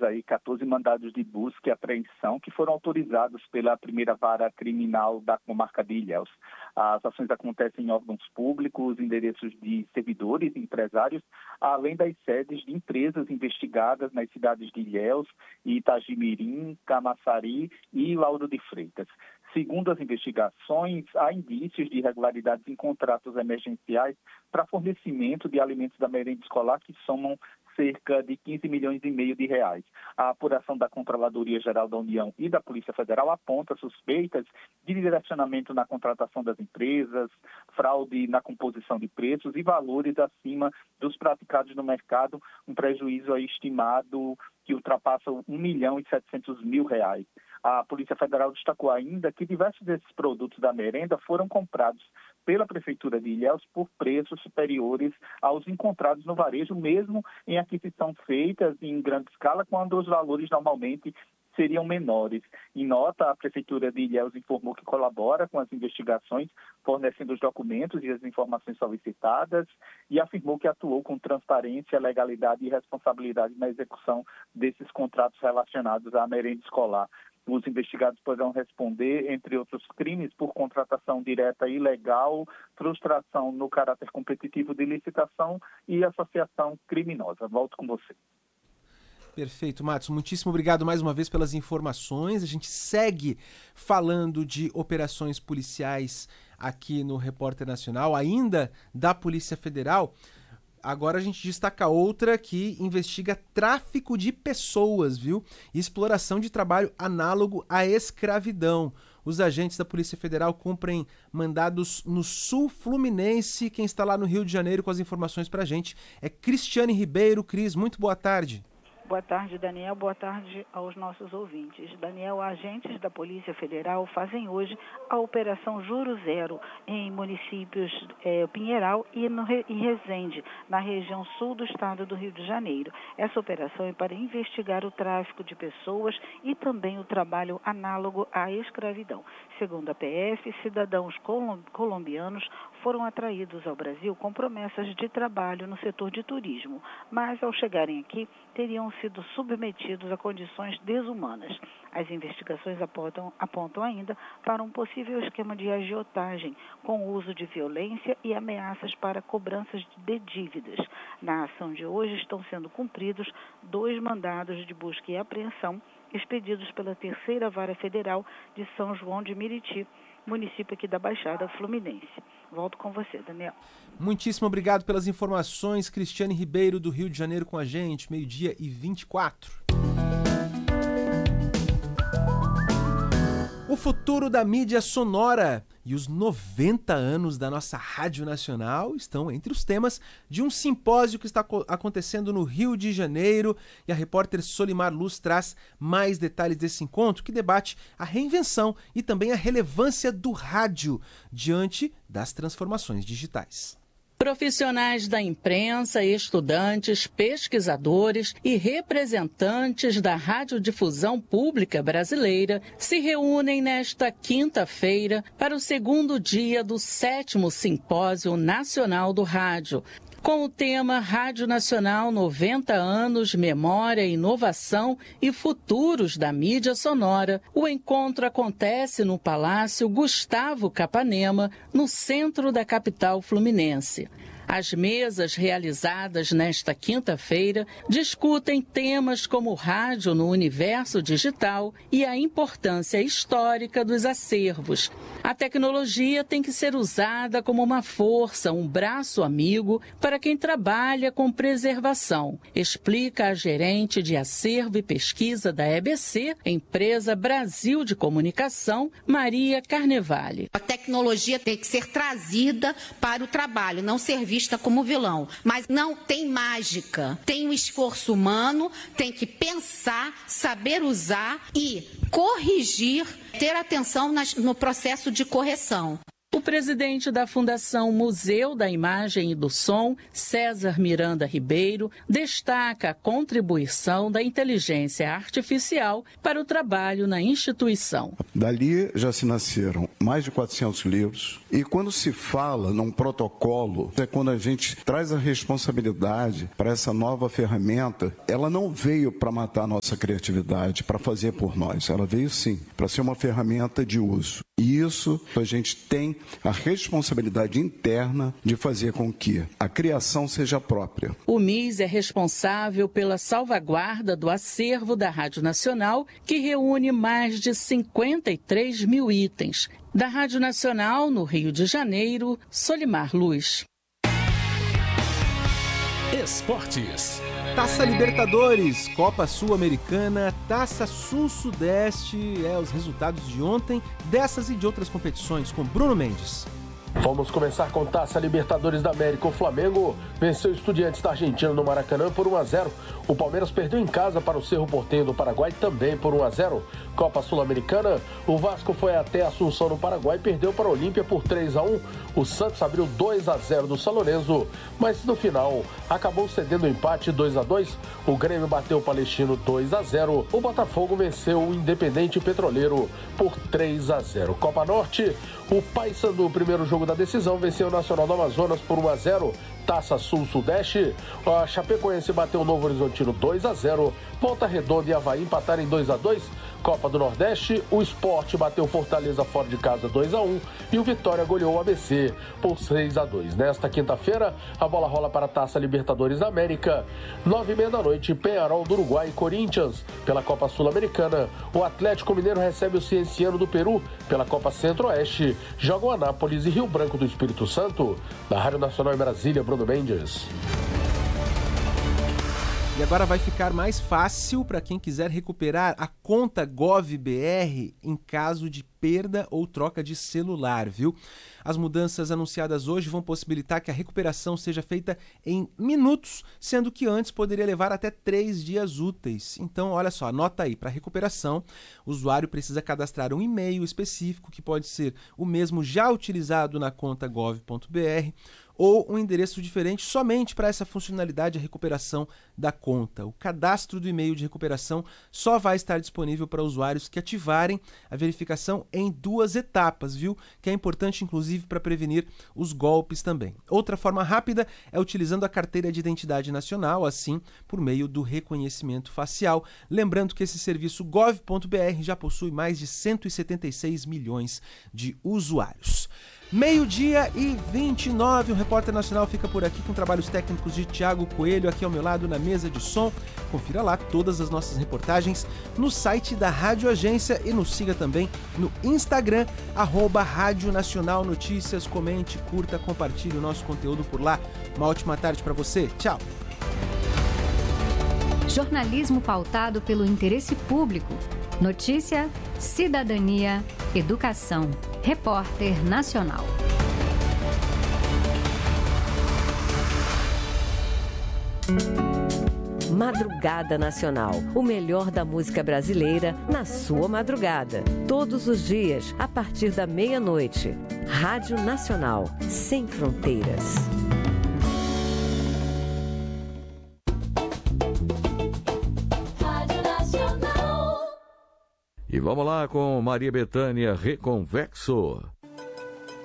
temos aí 14 mandados de busca e apreensão que foram autorizados pela primeira vara criminal da comarca de Ilhéus. As ações acontecem em órgãos públicos, endereços de servidores e empresários, além das sedes de empresas investigadas nas cidades de Ilhéus, Itagimirim, Camaçari e Lauro de Freitas. Segundo as investigações, há indícios de irregularidades em contratos emergenciais para fornecimento de alimentos da merenda escolar que somam cerca de 15 milhões e meio de reais. A apuração da Controladoria Geral da União e da Polícia Federal aponta suspeitas de direcionamento na contratação das empresas, fraude na composição de preços e valores acima dos praticados no mercado, um prejuízo aí estimado que ultrapassa 1.700.000 reais. A Polícia Federal destacou ainda que diversos desses produtos da merenda foram comprados pela Prefeitura de Ilhéus por preços superiores aos encontrados no varejo, mesmo em aquisição feitas em grande escala, quando os valores normalmente seriam menores. Em nota, a Prefeitura de Ilhéus informou que colabora com as investigações, fornecendo os documentos e as informações solicitadas e afirmou que atuou com transparência, legalidade e responsabilidade na execução desses contratos relacionados à merenda escolar. Os investigados poderão responder, entre outros crimes, por contratação direta ilegal, frustração no caráter competitivo de licitação e associação criminosa. Volto com você. Perfeito, Matos. Muitíssimo obrigado mais uma vez pelas informações. A gente segue falando de operações policiais aqui no Repórter Nacional, ainda da Polícia Federal. Agora a gente destaca outra que investiga tráfico de pessoas, viu? E exploração de trabalho análogo à escravidão. Os agentes da Polícia Federal cumprem mandados no sul fluminense. Quem está lá no Rio de Janeiro com as informações pra gente é Cristiane Ribeiro. Cris, muito boa tarde. Boa tarde, Daniel. Boa tarde aos nossos ouvintes. Daniel, agentes da Polícia Federal fazem hoje a Operação Juro Zero em municípios Pinheiral e Resende, na região sul do estado do Rio de Janeiro. Essa operação é para investigar o tráfico de pessoas e também o trabalho análogo à escravidão. Segundo a PF, cidadãos colombianos foram atraídos ao Brasil com promessas de trabalho no setor de turismo, mas ao chegarem aqui teriam sido submetidos a condições desumanas. As investigações apontam ainda para um possível esquema de agiotagem com o uso de violência e ameaças para cobranças de dívidas. Na ação de hoje estão sendo cumpridos 2 mandados de busca e apreensão expedidos pela Terceira Vara Federal de São João de Meriti, município aqui da Baixada Fluminense. Volto com você, Daniel. Muitíssimo obrigado pelas informações. Cristiane Ribeiro, do Rio de Janeiro, com a gente, 12:24. O futuro da mídia sonora e os 90 anos da nossa Rádio Nacional estão entre os temas de um simpósio que está acontecendo no Rio de Janeiro, e a repórter Solimar Luz traz mais detalhes desse encontro que debate a reinvenção e também a relevância do rádio diante das transformações digitais. Profissionais da imprensa, estudantes, pesquisadores e representantes da radiodifusão pública brasileira se reúnem nesta quinta-feira para o segundo dia do 7º Simpósio Nacional do Rádio, com o tema Rádio Nacional 90 anos, memória, inovação e futuros da mídia sonora. O encontro acontece no Palácio Gustavo Capanema, no centro da capital fluminense. As mesas realizadas nesta quinta-feira discutem temas como rádio no universo digital e a importância histórica dos acervos. A tecnologia tem que ser usada como uma força, um braço amigo para quem trabalha com preservação, explica a gerente de acervo e pesquisa da EBC, Empresa Brasil de Comunicação, Maria Carnevale. A tecnologia tem que ser trazida para o trabalho, não ser vista como vilão, mas não tem mágica, tem um esforço humano, tem que pensar, saber usar e corrigir, ter atenção no processo de correção. O presidente da Fundação Museu da Imagem e do Som, César Miranda Ribeiro, destaca a contribuição da inteligência artificial para o trabalho na instituição. Dali já se nasceram mais de 400 livros. E quando se fala num protocolo, é quando a gente traz a responsabilidade para essa nova ferramenta. Ela não veio para matar a nossa criatividade, para fazer por nós. Ela veio sim para ser uma ferramenta de uso. E isso a gente tem a responsabilidade interna de fazer com que a criação seja própria. O MIS é responsável pela salvaguarda do acervo da Rádio Nacional, que reúne mais de 53 mil itens. Da Rádio Nacional, no Rio de Janeiro, Solimar Luz. Esportes. Taça Libertadores, Copa Sul-Americana, Taça Sul-Sudeste, os resultados de ontem, dessas e de outras competições, com Bruno Mendes. Vamos começar com Taça Libertadores da América. O Flamengo venceu o Estudiantes da Argentina no Maracanã por 1-0. O Palmeiras perdeu em casa para o Cerro Porteño do Paraguai também por 1-0. Copa Sul-Americana, o Vasco foi até Assunção no Paraguai e perdeu para o Olímpia por 3-1. O Santos abriu 2-0 do São Lourenço, mas no final acabou cedendo o empate 2-2. O Grêmio bateu o Palestino 2-0. O Botafogo venceu o Independente Petroleiro por 3-0. Copa Norte, o Paysandu, o primeiro jogo da decisão, venceu o Nacional do Amazonas por 1-0. Taça Sul-Sudeste, a Chapecoense bateu o Novo Horizontino 2-0. Volta Redonda e Avaí empataram em 2-2. Copa do Nordeste, o Sport bateu Fortaleza fora de casa 2-1 e o Vitória goleou o ABC por 6-2. Nesta quinta-feira, a bola rola para a Taça Libertadores da América. 9h30 da noite, Peñarol do Uruguai e Corinthians. Pela Copa Sul-Americana, o Atlético Mineiro recebe o Cienciano do Peru. Pela Copa Centro-Oeste, jogam Anápolis e Rio Branco do Espírito Santo. Da Rádio Nacional em Brasília, Bruno Mendes. E agora vai ficar mais fácil para quem quiser recuperar a conta GovBR em caso de perda ou troca de celular, viu? As mudanças anunciadas hoje vão possibilitar que a recuperação seja feita em minutos, sendo que antes poderia levar até 3 dias úteis. Então, olha só, anota aí, para recuperação, o usuário precisa cadastrar um e-mail específico, que pode ser o mesmo já utilizado na conta gov.br, ou um endereço diferente somente para essa funcionalidade de recuperação da conta. O cadastro do e-mail de recuperação só vai estar disponível para usuários que ativarem a verificação em 2 etapas, viu? Que é importante, inclusive, para prevenir os golpes também. Outra forma rápida é utilizando a carteira de identidade nacional, assim, por meio do reconhecimento facial. Lembrando que esse serviço gov.br já possui mais de 176 milhões de usuários. 12h29, o Repórter Nacional fica por aqui com trabalhos técnicos de Thiago Coelho, aqui ao meu lado na mesa de som. Confira lá todas as nossas reportagens no site da Rádio Agência e nos siga também no Instagram, @Rádio Nacional Notícias. Comente, curta, compartilhe o nosso conteúdo por lá. Uma ótima tarde para você. Tchau. Jornalismo pautado pelo interesse público. Notícia, cidadania, educação. Repórter Nacional. Madrugada Nacional, o melhor da música brasileira na sua madrugada. Todos os dias, a partir da meia-noite. Rádio Nacional, sem fronteiras. Rádio Nacional. E vamos lá com Maria Bethânia Reconvexo.